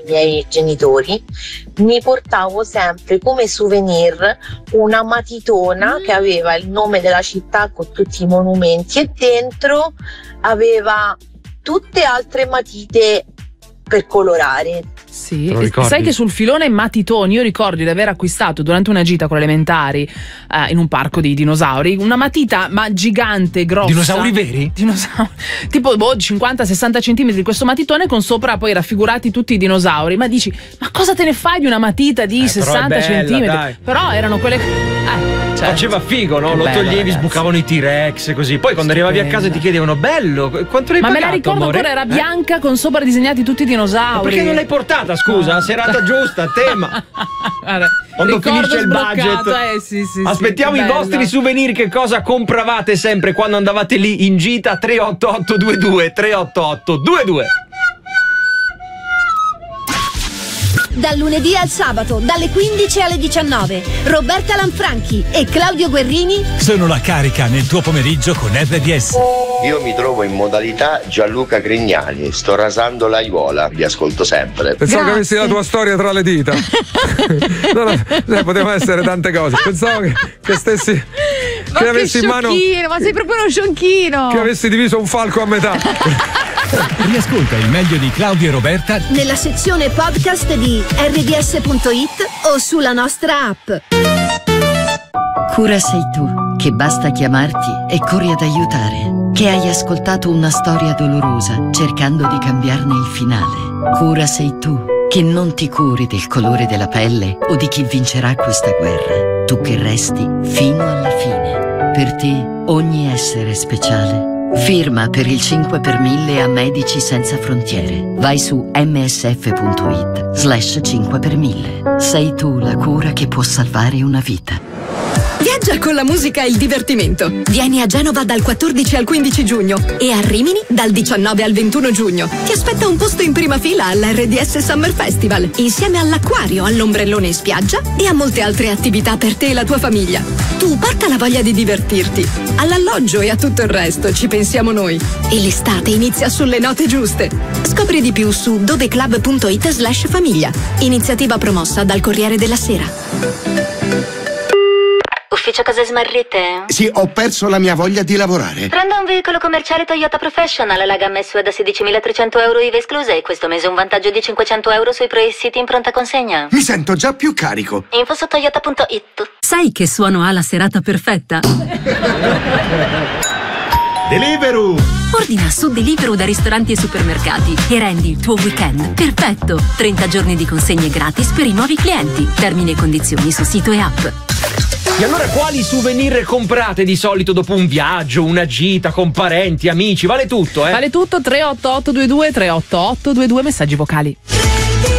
miei genitori, mi portavo sempre come souvenir una matitona che aveva il nome della città con tutti i monumenti e dentro aveva tutte altre matite per colorare. Sì, sai che sul filone matitoni io ricordo di aver acquistato durante una gita con le elementari in un parco di dinosauri una matita ma gigante, grossa. Dinosauri veri? Tipo 50-60 centimetri di questo matitone con sopra poi raffigurati tutti i dinosauri. Ma dici, ma cosa te ne fai di una matita di 60 centimetri? Dai. Però erano quelle certo. Faceva figo, no? Lo toglievi, ragazzi. Sbucavano i T-Rex così. Poi quando arrivavi a casa ti chiedevano, bello, quanto l'hai pagato? Ma me la ricordo ancora, era bianca con sopra disegnati tutti i dinosauri. Ma perché non l'hai portata, scusa? Serata giusta, tema. Quando finisce il budget, sì, aspettiamo i vostri souvenir. Che cosa compravate sempre quando andavate lì in gita? 38822 38822. Dal lunedì al sabato, dalle 15 alle 19, Roberta Lanfranchi e Claudio Guerrini sono la carica nel tuo pomeriggio con RDS. Io mi trovo in modalità Gianluca Grignani, sto rasando l'aiuola, vi ascolto sempre. Pensavo che avessi la tua storia tra le dita. Potevano essere tante cose. Pensavo che stessi. Ma che avessi in mano. Ma sei proprio uno scionchino. Che avessi diviso un falco a metà. Riascolta il meglio di Claudio e Roberta nella sezione podcast di rds.it o sulla nostra app. Cura sei tu, che basta chiamarti e corri ad aiutare, che hai ascoltato una storia dolorosa cercando di cambiarne il finale. Cura sei tu, che non ti curi del colore della pelle o di chi vincerà questa guerra. Tu che resti fino alla fine. Per te ogni essere è speciale. Firma per il 5 per 1000 a Medici Senza Frontiere. Vai su msf.it/5 per 1000. Sei tu la cura che può salvare una vita. Viaggia con la musica e il divertimento. Vieni a Genova dal 14 al 15 giugno e a Rimini dal 19 al 21 giugno. Ti aspetta un posto in prima fila all'RDS Summer Festival, insieme all'acquario, all'ombrellone in spiaggia e a molte altre attività per te e la tua famiglia. Tu porta la voglia di divertirti. All'alloggio e a tutto il resto ci pensiamo noi. E l'estate inizia sulle note giuste. Scopri di più su doveclub.it/famiglia. Iniziativa promossa dal Corriere della Sera. Ufficio cose smarrite? Sì, ho perso la mia voglia di lavorare. Prenda un veicolo commerciale Toyota Professional, la gamma SUV da 16.300 euro IVA esclusa e questo mese un vantaggio di 500 euro sui Pro-City in pronta consegna. Mi sento già più carico. Info su toyota.it. Sai che suono ha la serata perfetta? Deliveroo! Ordina su Deliveroo da ristoranti e supermercati e rendi il tuo weekend perfetto. 30 giorni di consegne gratis per i nuovi clienti. Termini e condizioni su sito e app. E allora quali souvenir comprate di solito dopo un viaggio, una gita con parenti, amici? Vale tutto, Vale tutto. 38822 38822, messaggi vocali.